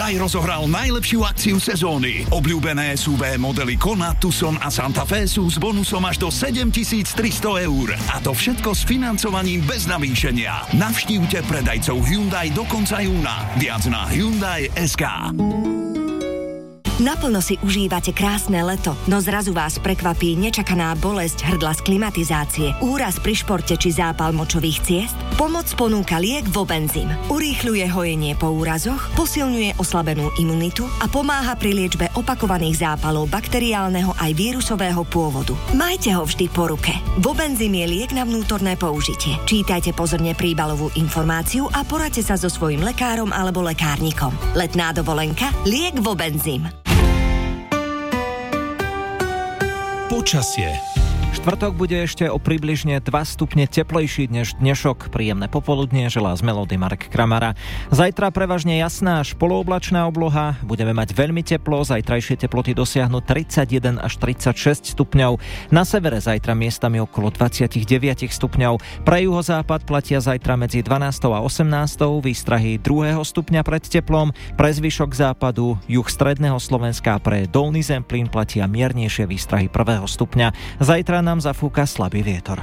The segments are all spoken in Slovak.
Hyundai rozohral najlepšiu akciu sezóny. Obľúbené SUV modely Kona, Tucson a Santa Fe sú s bonusom až do 7 300 eur. A to všetko s financovaním bez navýšenia. Navštívte predajcov Hyundai do konca júna. Viac na Hyundai.sk. Naplno si užívate krásne leto, no zrazu vás prekvapí nečakaná bolesť hrdla z klimatizácie, úraz pri športe či zápal močových ciest? Pomoc ponúka liek Vobenzym. Urýchľuje hojenie po úrazoch, posilňuje oslabenú imunitu a pomáha pri liečbe opakovaných zápalov bakteriálneho aj vírusového pôvodu. Majte ho vždy po ruke. Vobenzym je liek na vnútorné použitie. Čítajte pozorne príbalovú informáciu a poradte sa so svojím lekárom alebo lekárnikom. Letná dovolenka, liek Vobenzym. Počasie. Štvrtok bude ešte o približne 2 stupne teplejší než dnešok. Príjemné popoludnie želá z Melody Marek Kramara. Zajtra prevažne jasná až polooblačná obloha. Budeme mať veľmi teplo. Zajtrajšie teploty dosiahnu 31 až 36 stupňov. Na severe zajtra miestami okolo 29 stupňov. Pre juhozápad platia zajtra medzi 12 a 18 výstrahy 2. stupňa pred teplom. Pre zvyšok západu, juh stredného Slovenska pre dolný Zemplín platia miernejšie výstrahy 1. stupňa. Zajtra nám zafúka slabý vietor.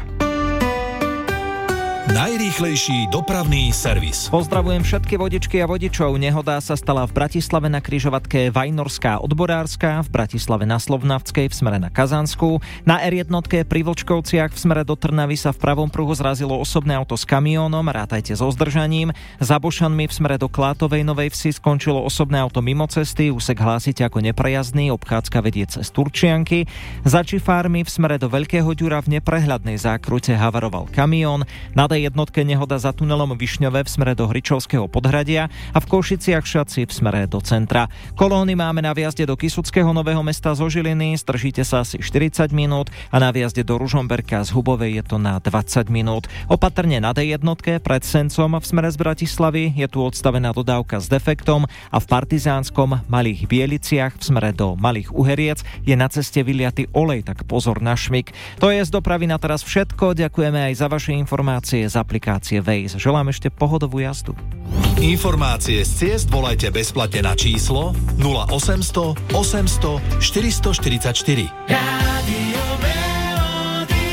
Najrýchlejší dopravný servis. Pozdravujem všetky vodičky a vodičov. Nehoda sa stala v Bratislave na križovatke Vajnorská odborárska, v Bratislave na Slovnavskej v smere na Kazanskú. Na R1 pri Vlčkovciach v smere do Trnavy sa v pravom pruhu zrazilo osobné auto s kamiónom, rátajte so zdržaním. Za Bošanmi v smere do Klátovej Novej Vsi skončilo osobné auto mimo cesty, úsek hlásite ako neprejazdný, obchádzka vedie cez Turčianky. Za Čifármi v smere do Veľkého Ďura v neprehľadnej zákrute havaroval kamión. Na jednotke nehoda za tunelom Višňové v smere do Hričovského podhradia a v Košiciach Šaci v smere do centra. Kolóny máme na vjazde do Kysuckého Nového Mesta zo Žiliny, zdržíte sa asi 40 minút a na vjazde do Ružomberka z Hubovej je to na 20 minút. Opatrne na D1 pred Sencom v smere z Bratislavy je tu odstavená dodávka s defektom a v Partizánskom Malých Bieliciach v smere do Malých Uheriec je na ceste vyliaty olej, tak pozor na šmik. To je z dopravy na teraz všetko, ďakujeme aj za vaše informácie z aplikácie Waze. Želám ešte pohodovú jazdu. Informácie z ciest volajte bezplatne na číslo 0800 800 444. Rádio Melody.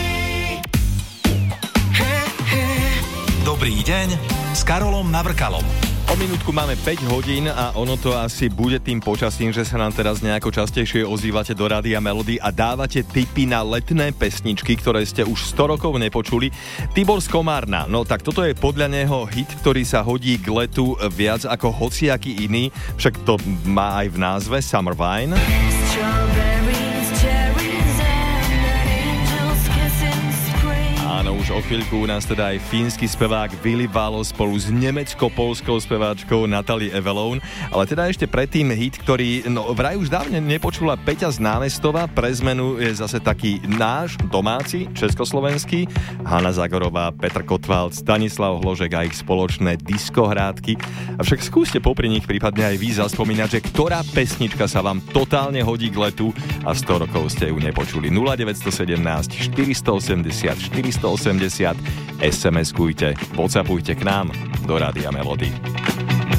Dobrý deň s Karolom Navrkalom. O minútku máme 5 hodín a ono to asi bude tým počasím, že sa nám teraz nejako častejšie ozývate do Rádia Melody a dávate tipy na letné pesničky, ktoré ste už 100 rokov nepočuli. Tibor z Komárna, no tak toto je podľa neho hit, ktorý sa hodí k letu viac ako hociaký iný, však to má aj v názve Summer Wine. Áno, už o chvíľku u nás teda aj fínsky spevák Willy Valo spolu s nemecko-polskou speváčkou Natalie Evelone, ale teda ešte predtým hit, ktorý vraj už dávne nepočula Peťa z Námestova, pre zmenu je zase taký náš, domáci, československý, Hanna Zagorová, Petr Kotwald, Stanislav Hložek a ich spoločné diskohrádky. Avšak skúste popri nich prípadne aj vy zaspomínať, že ktorá pesnička sa vám totálne hodí k letu a 100 rokov ste ju nepočuli. 0917 480 480 SMS-kujte, WhatsAppujte k nám do Rádia Melody.